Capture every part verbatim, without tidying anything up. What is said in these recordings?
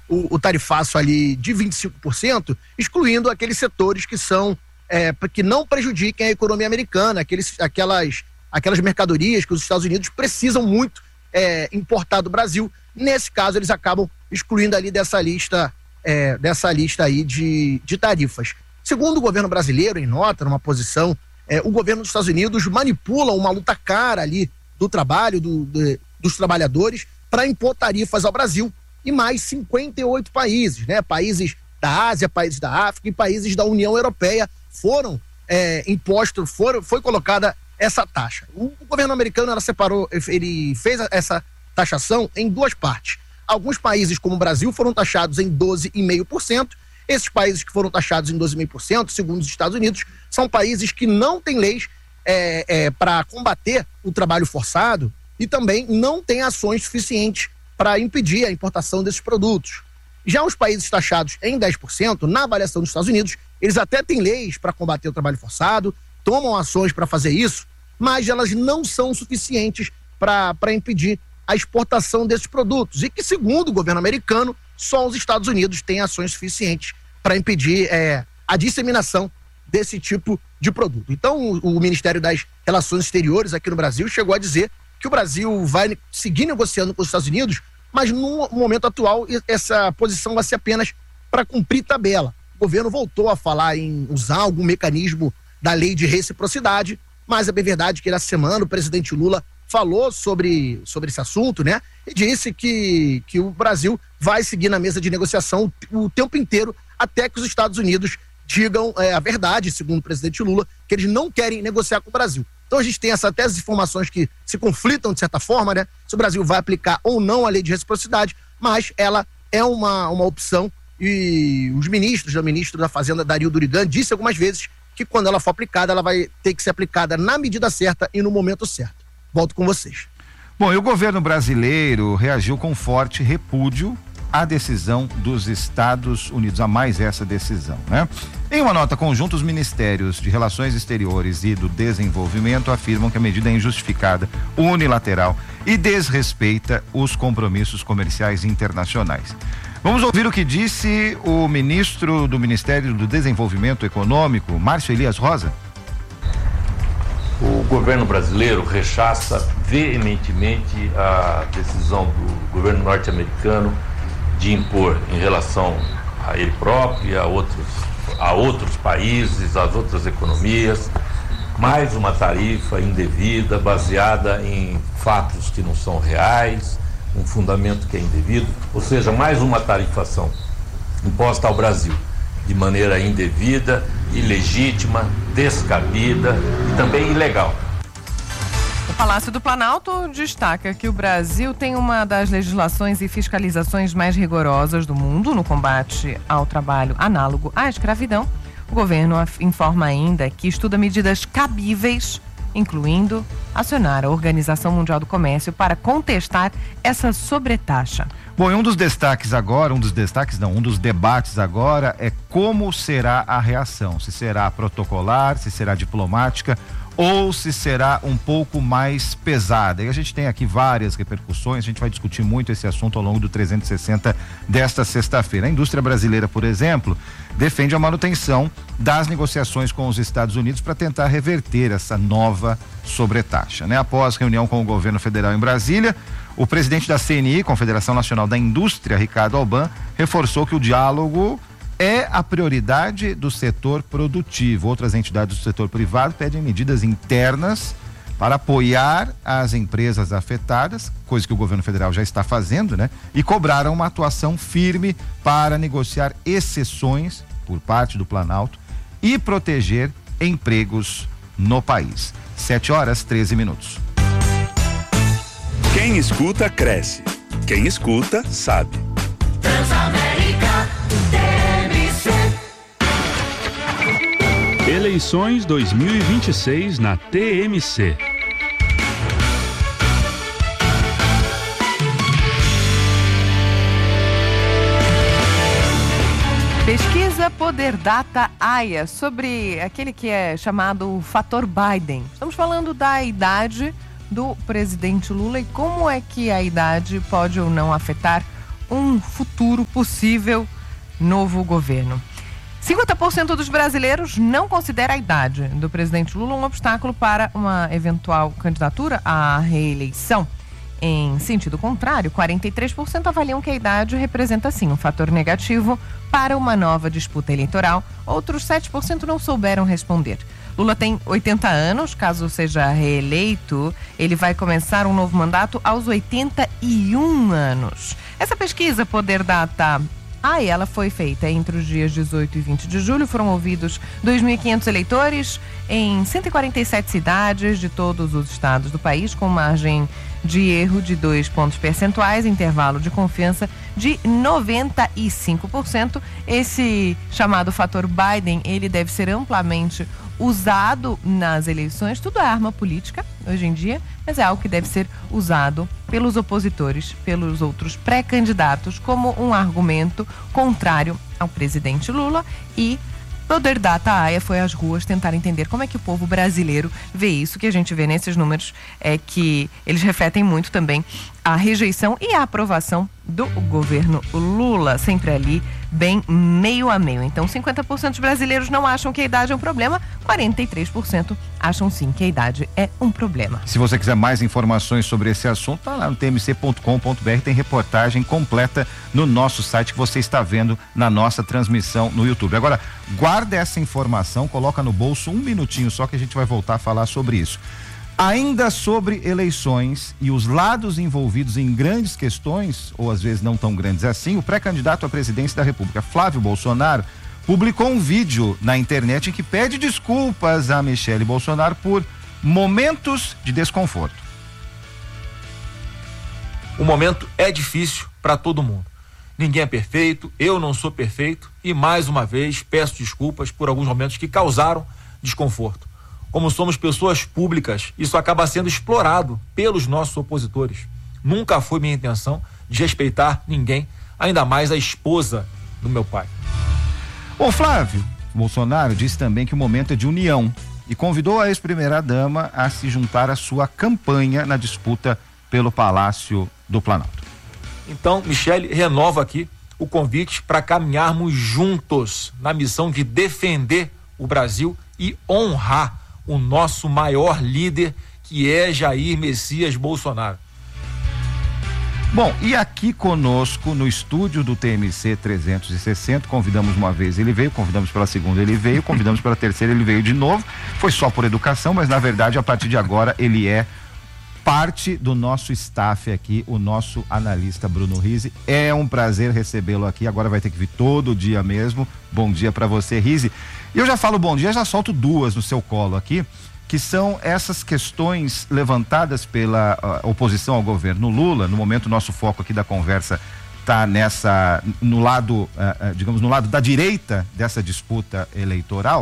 o, o tarifaço ali de vinte e cinco por cento, excluindo aqueles setores que são, é, que não prejudiquem a economia americana, aqueles, aquelas, aquelas mercadorias que os Estados Unidos precisam muito é, importar do Brasil. Nesse caso, eles acabam excluindo ali dessa lista, é, dessa lista aí de, de tarifas. Segundo o governo brasileiro, em nota, numa posição, é, o governo dos Estados Unidos manipula uma luta cara ali do trabalho, do, de, dos trabalhadores, para impor tarifas ao Brasil e mais cinquenta e oito países, né? Países da Ásia, países da África e países da União Europeia foram é, impostos, foram, foi colocada essa taxa. O, o governo americano, ela separou, ele fez essa taxação em duas partes. Alguns países, como o Brasil, foram taxados em doze vírgula cinco por cento. Esses países que foram taxados em doze vírgula cinco por cento, segundo os Estados Unidos, são países que não têm leis é, é, para combater o trabalho forçado e também não têm ações suficientes para impedir a importação desses produtos. Já os países taxados em dez por cento, na avaliação dos Estados Unidos, eles até têm leis para combater o trabalho forçado, tomam ações para fazer isso, mas elas não são suficientes para impedir a exportação desses produtos. E que, segundo o governo americano, só os Estados Unidos têm ações suficientes para impedir é, a disseminação desse tipo de produto. Então, o, o Ministério das Relações Exteriores aqui no Brasil chegou a dizer que o Brasil vai seguir negociando com os Estados Unidos, mas no momento atual essa posição vai ser apenas para cumprir tabela. O governo voltou a falar em usar algum mecanismo da lei de reciprocidade, mas é bem verdade que essa semana o presidente Lula falou sobre, sobre esse assunto, né? E disse que, que o Brasil vai seguir na mesa de negociação o, o tempo inteiro até que os Estados Unidos digam é, a verdade, segundo o presidente Lula, que eles não querem negociar com o Brasil. Então a gente tem essa, até as informações que se conflitam de certa forma, né? Se o Brasil vai aplicar ou não a lei de reciprocidade, mas ela é uma, uma opção e os ministros, o ministro da Fazenda, Dario Durigan, disse algumas vezes que quando ela for aplicada, ela vai ter que ser aplicada na medida certa e no momento certo. Volto com vocês. Bom, e o governo brasileiro reagiu com forte repúdio à decisão dos Estados Unidos, a mais essa decisão, né? Em uma nota conjunta, os ministérios de Relações Exteriores e do Desenvolvimento afirmam que a medida é injustificada, unilateral e desrespeita os compromissos comerciais internacionais. Vamos ouvir o que disse o ministro do Ministério do Desenvolvimento Econômico, Márcio Elias Rosa. O governo brasileiro rechaça veementemente a decisão do governo norte-americano de impor em relação a ele próprio e a outros, a outros países, às outras economias, mais uma tarifa indevida, baseada em fatos que não são reais, um fundamento que é indevido, ou seja, mais uma tarifação imposta ao Brasil de maneira indevida, ilegítima, descabida e também ilegal. O Palácio do Planalto destaca que o Brasil tem uma das legislações e fiscalizações mais rigorosas do mundo no combate ao trabalho análogo à escravidão. O governo informa ainda que estuda medidas cabíveis, incluindo acionar a Organização Mundial do Comércio para contestar essa sobretaxa. Bom, e um dos destaques agora, um dos destaques não, um dos debates agora é como será a reação, se será protocolar, se será diplomática ou se será um pouco mais pesada. E a gente tem aqui várias repercussões, a gente vai discutir muito esse assunto ao longo do trezentos e sessenta desta sexta-feira. A indústria brasileira, por exemplo, defende a manutenção das negociações com os Estados Unidos para tentar reverter essa nova sobretaxa, né? Após reunião com o governo federal em Brasília, o presidente da C N I, Confederação Nacional da Indústria, Ricardo Alban, reforçou que o diálogo é a prioridade do setor produtivo. Outras entidades do setor privado pedem medidas internas para apoiar as empresas afetadas, coisa que o governo federal já está fazendo, né? E cobraram uma atuação firme para negociar exceções por parte do Planalto e proteger empregos no país. Sete horas, treze minutos. Quem escuta, cresce. Quem escuta, sabe. Transamérica, T M C. Eleições dois mil e vinte e seis na T M C. Pesquisa Poder Data A I A sobre aquele que é chamado fator Biden. Estamos falando da idade do presidente Lula e como é que a idade pode ou não afetar um futuro possível novo governo. cinquenta por cento dos brasileiros não considera a idade do presidente Lula um obstáculo para uma eventual candidatura à reeleição. Em sentido contrário, quarenta e três por cento avaliam que a idade representa, sim, um fator negativo para uma nova disputa eleitoral. Outros sete por cento não souberam responder. Lula tem oitenta anos, caso seja reeleito, ele vai começar um novo mandato aos oitenta e um anos. Essa pesquisa Poder Data Ah, e ela foi feita entre os dias dezoito e vinte de julho. Foram ouvidos dois mil e quinhentos eleitores em cento e quarenta e sete cidades de todos os estados do país, com margem de erro de dois pontos percentuais, intervalo de confiança de noventa e cinco por cento. Esse chamado fator Biden, ele deve ser amplamente usado nas eleições. Tudo é arma política hoje em dia, mas é algo que deve ser usado pelos opositores, pelos outros pré-candidatos, como um argumento contrário ao presidente Lula. E Poder Data A I A foi às ruas tentar entender como é que o povo brasileiro vê isso. Que a gente vê nesses números é que eles refletem muito também a rejeição e a aprovação do governo Lula, sempre ali bem meio a meio. Então, cinquenta por cento dos brasileiros não acham que a idade é um problema, quarenta e três por cento acham sim que a idade é um problema. Se você quiser mais informações sobre esse assunto, tá lá no t m c ponto com ponto b r, tem reportagem completa no nosso site que você está vendo na nossa transmissão no YouTube. Agora, guarda essa informação, coloca no bolso um minutinho só que a gente vai voltar a falar sobre isso. Ainda sobre eleições e os lados envolvidos em grandes questões, ou às vezes não tão grandes assim, o pré-candidato à presidência da República, Flávio Bolsonaro, publicou um vídeo na internet em que pede desculpas a Michele Bolsonaro por momentos de desconforto. O momento é difícil para todo mundo. Ninguém é perfeito, eu não sou perfeito e, mais uma vez, peço desculpas por alguns momentos que causaram desconforto. Como somos pessoas públicas, isso acaba sendo explorado pelos nossos opositores. Nunca foi minha intenção desrespeitar ninguém, ainda mais a esposa do meu pai. O Flávio Bolsonaro disse também que o momento é de união e convidou a ex-primeira-dama a se juntar à sua campanha na disputa pelo Palácio do Planalto. Então, Michele renova aqui o convite para caminharmos juntos na missão de defender o Brasil e honrar o nosso maior líder, que é Jair Messias Bolsonaro. Bom, e aqui conosco no estúdio do T M C trezentos e sessenta, convidamos uma vez, ele veio, convidamos pela segunda, ele veio, convidamos pela terceira, ele veio de novo. Foi só por educação, mas na verdade a partir de agora ele é parte do nosso staff aqui, o nosso analista Bruno Rizzi. É um prazer recebê-lo aqui, agora vai ter que vir todo dia mesmo. Bom dia para você, Rizzi. E eu já falo bom dia, já solto duas no seu colo aqui, que são essas questões levantadas pela uh, oposição ao governo Lula. No momento, nosso foco aqui da conversa está nessa, no lado, uh, uh, digamos, no lado da direita dessa disputa eleitoral.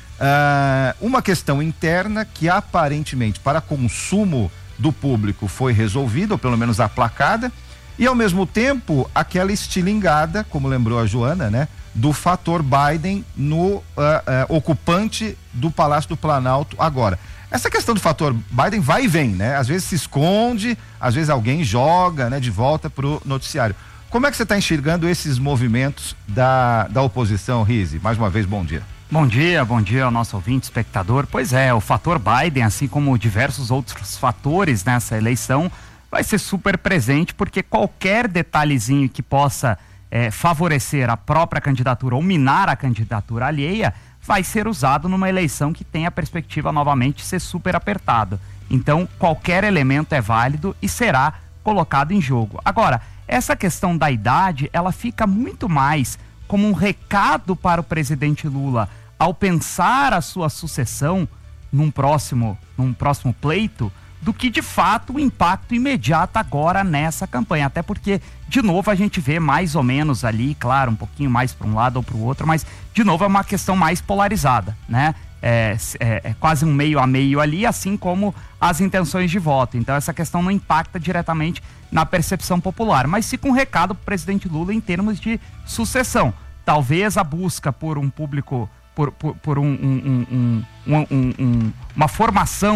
Uh, uma questão interna que aparentemente para consumo do público foi resolvida, ou pelo menos aplacada, e ao mesmo tempo aquela estilingada, como lembrou a Joana, né, do fator Biden no uh, uh, ocupante do Palácio do Planalto agora. Essa questão do fator Biden vai e vem, né? Às vezes se esconde, às vezes alguém joga, né, de volta pro noticiário. Como é que você está enxergando esses movimentos da, da oposição, Rizzi? Mais uma vez, bom dia. Bom dia, bom dia ao nosso ouvinte, espectador. Pois é, o fator Biden, assim como diversos outros fatores nessa eleição, vai ser super presente, porque qualquer detalhezinho que possa é, favorecer a própria candidatura ou minar a candidatura alheia, vai ser usado numa eleição que tem a perspectiva novamente de ser super apertado. Então, qualquer elemento é válido e será colocado em jogo. Agora, essa questão da idade, ela fica muito mais como um recado para o presidente Lula ao pensar a sua sucessão num próximo, num próximo pleito, do que de fato o impacto imediato agora nessa campanha. Até porque, de novo, a gente vê mais ou menos ali, claro, um pouquinho mais para um lado ou para o outro, mas de novo é uma questão mais polarizada, né? É, é, é quase um meio a meio ali, assim como as intenções de voto. Então essa questão não impacta diretamente na percepção popular, mas fica um recado para o presidente Lula em termos de sucessão. Talvez a busca por um público, por, por, por um, um, um, um, um, um, uma formação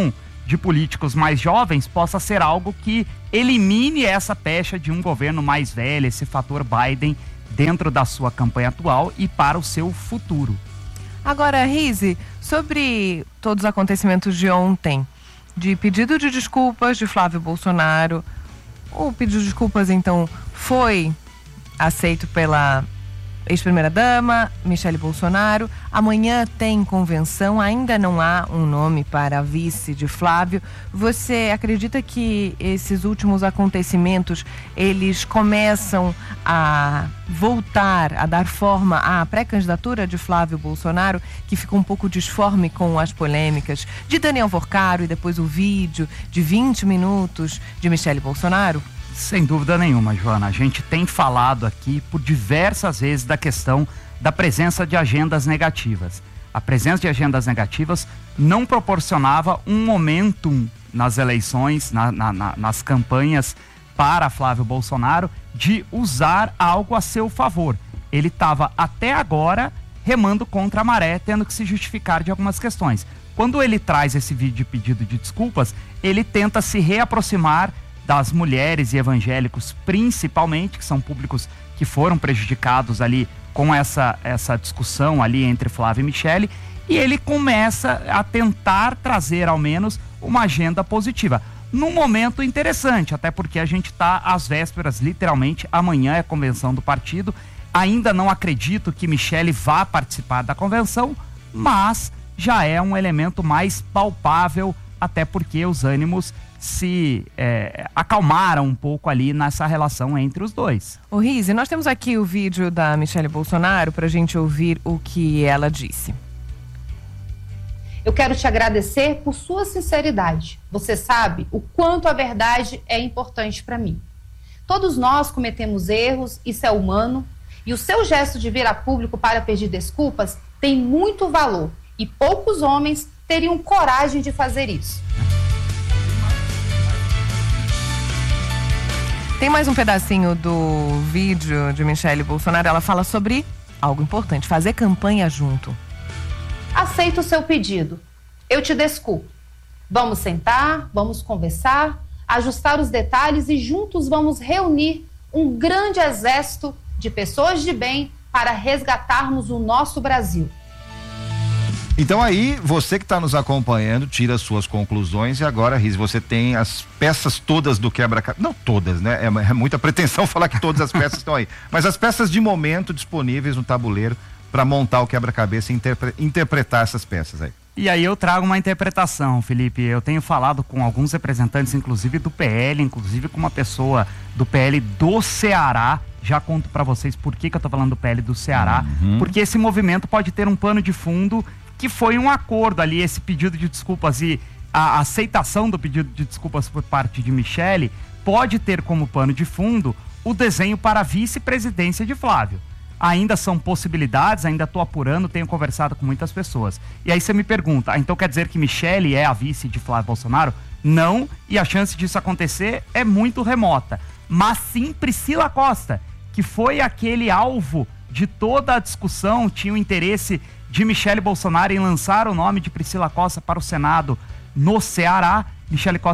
de políticos mais jovens possa ser algo que elimine essa pecha de um governo mais velho, esse fator Biden dentro da sua campanha atual e para o seu futuro. Agora, Rizzi, sobre todos os acontecimentos de ontem, de pedido de desculpas de Flávio Bolsonaro, o pedido de desculpas, então, foi aceito pela ex-primeira-dama, Michele Bolsonaro. Amanhã tem convenção, ainda não há um nome para a vice de Flávio. Você acredita que esses últimos acontecimentos, eles começam a voltar, a dar forma à pré-candidatura de Flávio Bolsonaro, que ficou um pouco disforme com as polêmicas de Daniel Vorcaro e depois o vídeo de vinte minutos de Michele Bolsonaro? Sem dúvida nenhuma, Joana. A gente tem falado aqui por diversas vezes da questão da presença de agendas negativas. A presença de agendas negativas não proporcionava um momentum nas eleições, na, na, na, nas campanhas para Flávio Bolsonaro de usar algo a seu favor. Ele estava até agora remando contra a maré, tendo que se justificar de algumas questões. Quando ele traz esse vídeo de pedido de desculpas, ele tenta se reaproximar das mulheres e evangélicos, principalmente, que são públicos que foram prejudicados ali com essa, essa discussão ali entre Flávio e Michele, e ele começa a tentar trazer, ao menos, uma agenda positiva. Num momento interessante, até porque a gente está às vésperas, literalmente, amanhã é a convenção do partido, ainda não acredito que Michele vá participar da convenção, mas já é um elemento mais palpável, até porque os ânimos se é, acalmaram um pouco ali nessa relação entre os dois. Ô Rizzi, nós temos aqui o vídeo da Michele Bolsonaro para a gente ouvir o que ela disse. Eu quero te agradecer por sua sinceridade. Você sabe o quanto a verdade é importante para mim. Todos nós cometemos erros, isso é humano, e o seu gesto de vir a público para pedir desculpas tem muito valor, e poucos homens teriam coragem de fazer isso. Tem mais um pedacinho do vídeo de Michele Bolsonaro. Ela fala sobre algo importante, fazer campanha junto. Aceito o seu pedido. Eu te desculpo. Vamos sentar, vamos conversar, ajustar os detalhes e juntos vamos reunir um grande exército de pessoas de bem para resgatarmos o nosso Brasil. Então aí, você que está nos acompanhando, tira as suas conclusões e agora, Rizzi, você tem as peças todas do quebra-cabeça, não todas, né? É, é muita pretensão falar que todas as peças estão aí, mas as peças de momento disponíveis no tabuleiro para montar o quebra-cabeça e interpre- interpretar essas peças aí. E aí eu trago uma interpretação, Felipe. Eu tenho falado com alguns representantes, inclusive do P L, inclusive com uma pessoa do P L do Ceará. Já conto para vocês por que, que eu tô falando do P L do Ceará, uhum. Porque esse movimento pode ter um pano de fundo que foi um acordo ali, esse pedido de desculpas e a aceitação do pedido de desculpas por parte de Michele pode ter como pano de fundo o desenho para a vice-presidência de Flávio. Ainda são possibilidades, ainda estou apurando, tenho conversado com muitas pessoas. E aí você me pergunta, ah, então quer dizer que Michele é a vice de Flávio Bolsonaro? Não, e a chance disso acontecer é muito remota. Mas sim Priscila Costa, que foi aquele alvo de toda a discussão, tinha o interesse de Michele Bolsonaro em lançar o nome de Priscila Costa para o Senado no Ceará. Michele Costa